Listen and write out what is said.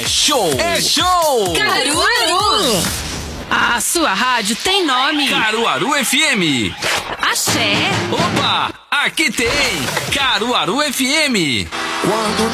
show! É show! Caruaru! A sua rádio tem nome. Caruaru FM. Axé. Opa, aqui tem Caruaru FM. Quando